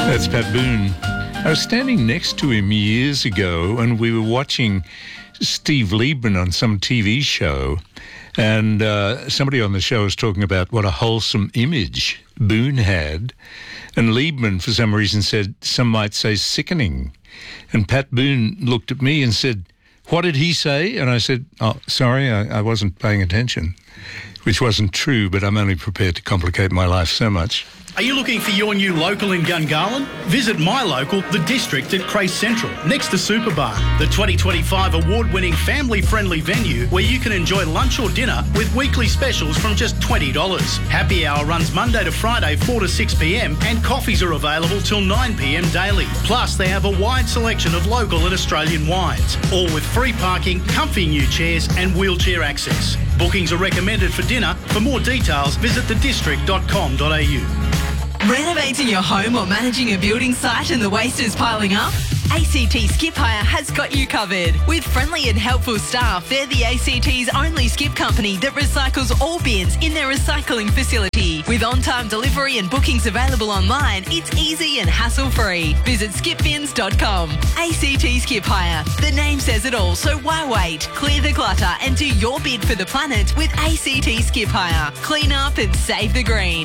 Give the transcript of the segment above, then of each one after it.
That's Pat Boone. I was standing next to him years ago and we were watching Steve Liebman on some TV show, and somebody on the show was talking about what a wholesome image Boone had, and Liebman for some reason said, some might say sickening. And Pat Boone looked at me and said, "What did he say?" And I said, "Oh, sorry, I wasn't paying attention," which wasn't true, but I'm only prepared to complicate my life so much. Are you looking for your new local in Gungahlin? Visit my local, The District at Crace Central, next to Superbar, the 2025 award-winning family-friendly venue where you can enjoy lunch or dinner with weekly specials from just $20. Happy hour runs Monday to Friday 4 to 6 p.m. and coffees are available till 9 p.m. daily. Plus, they have a wide selection of local and Australian wines, all with free parking, comfy new chairs and wheelchair access. Bookings are recommended for dinner. For more details, visit thedistrict.com.au. Renovating your home or managing a building site and the waste is piling up? ACT Skip Hire has got you covered. With friendly and helpful staff, they're the ACT's only skip company that recycles all bins in their recycling facility. With on-time delivery and bookings available online, it's easy and hassle-free. Visit skipbins.com. ACT Skip Hire. The name says it all, so why wait? Clear the clutter and do your bid for the planet with ACT Skip Hire. Clean up and save the green.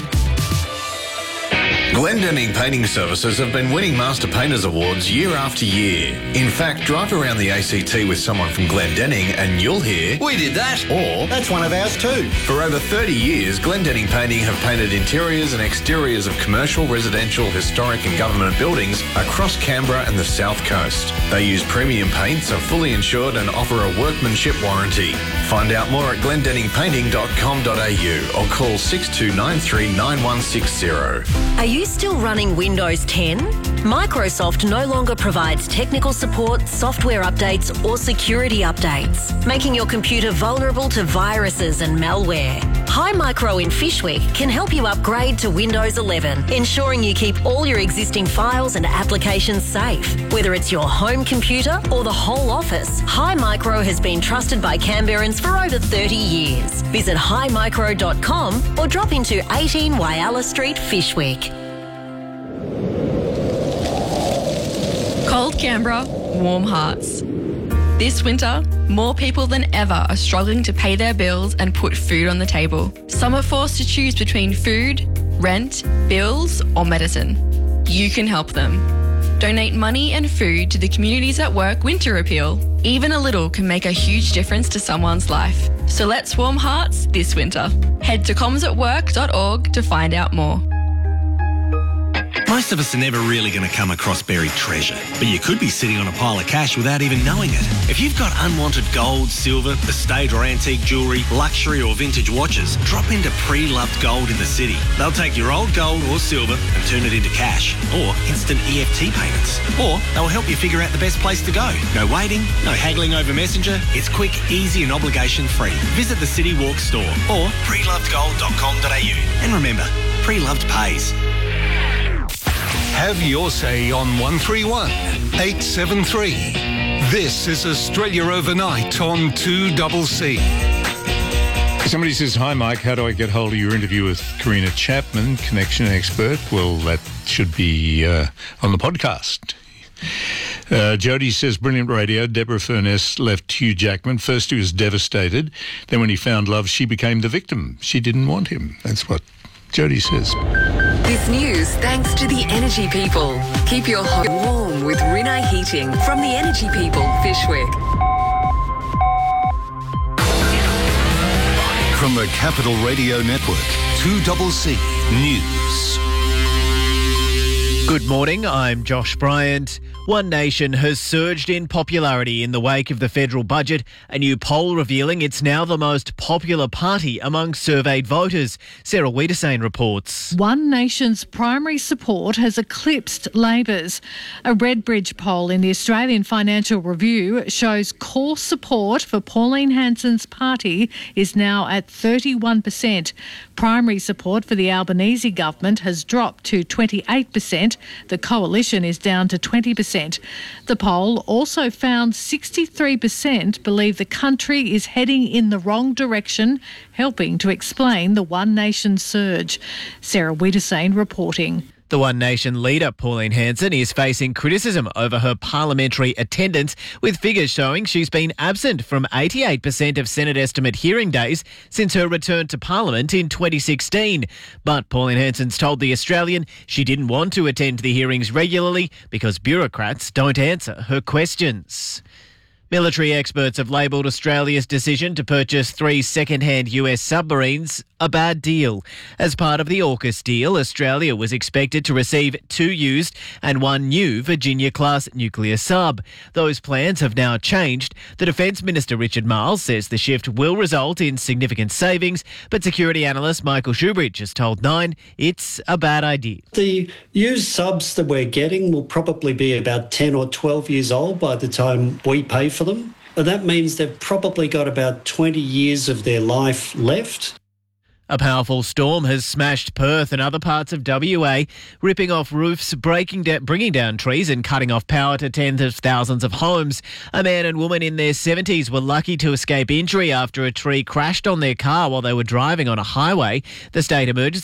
Glendenning Painting Services have been winning Master Painters Awards year after year. In fact, drive around the ACT with someone from Glendenning and you'll hear, "We did that," or "That's one of ours too." For over 30 years, Glendenning Painting have painted interiors and exteriors of commercial, residential, historic and government buildings across Canberra and the South Coast. They use premium paints, are fully insured and offer a workmanship warranty. Find out more at glendenningpainting.com.au or call 6293 9160. Are you still running Windows 10? Microsoft no longer provides technical support, software updates or security updates, making your computer vulnerable to viruses and malware. Hi Micro in Fyshwick can help you upgrade to Windows 11, ensuring you keep all your existing files and applications safe. Whether it's your home computer or the whole office, Hi Micro has been trusted by Canberrans for over 30 years. Visit himicro.com or drop into 18 Whyalla Street, Fyshwick. Cold Canberra, warm hearts. This winter, more people than ever are struggling to pay their bills and put food on the table. Some are forced to choose between food, rent, bills, or medicine. You can help them. Donate money and food to the Communities at Work Winter Appeal. Even a little can make a huge difference to someone's life. So let's warm hearts this winter. Head to comsatwork.org to find out more. Most of us are never really going to come across buried treasure, but you could be sitting on a pile of cash without even knowing it. If you've got unwanted gold, silver, estate or antique jewellery, luxury or vintage watches, drop into Pre-Loved Gold in the city. They'll take your old gold or silver and turn it into cash or instant EFT payments. Or they'll help you figure out the best place to go. No waiting, no haggling over Messenger. It's quick, easy and obligation-free. Visit the City Walk store or prelovedgold.com.au. And remember, Pre-Loved pays. Have your say on 131 873. This is Australia Overnight on 2CC. Somebody says, "Hi Mike, how do I get hold of your interview with Karina Chapman, connection expert?" Well, that should be on the podcast. Jody says, "Brilliant radio. Deborah Furness left Hugh Jackman. First he was devastated. Then when he found love, she became the victim. She didn't want him." That's what Jody says. This news thanks to the Energy People. Keep your home warm with Rinnai Heating from the Energy People, Fyshwick. From the Capital Radio Network, 2CC News. Good morning, I'm Josh Bryant. One Nation has surged in popularity in the wake of the federal budget, a new poll revealing it's now the most popular party among surveyed voters. Sarah Wiedersane reports. One Nation's primary support has eclipsed Labor's. A Redbridge poll in the Australian Financial Review shows core support for Pauline Hanson's party is now at 31%. Primary support for the Albanese government has dropped to 28%. The coalition is down to 20%. The poll also found 63% believe the country is heading in the wrong direction, helping to explain the One Nation surge. Sarah Wiedersane reporting. The One Nation leader, Pauline Hanson, is facing criticism over her parliamentary attendance, with figures showing she's been absent from 88% of Senate estimate hearing days since her return to Parliament in 2016. But Pauline Hanson's told The Australian she didn't want to attend the hearings regularly because bureaucrats don't answer her questions. Military experts have labelled Australia's decision to purchase 3 second-hand US submarines a bad deal. As part of the AUKUS deal, Australia was expected to receive 2 used and 1 new Virginia-class nuclear sub. Those plans have now changed. The Defence Minister Richard Marles says the shift will result in significant savings, but security analyst Michael Shoebridge has told Nine it's a bad idea. The used subs that we're getting will probably be about 10 or 12 years old by the time we pay for them. And that means they've probably got about 20 years of their life left. A powerful storm has smashed Perth and other parts of WA, ripping off roofs, bringing down trees and cutting off power to tens of thousands of homes. A man and woman in their 70s were lucky to escape injury after a tree crashed on their car while they were driving on a highway. The state emergency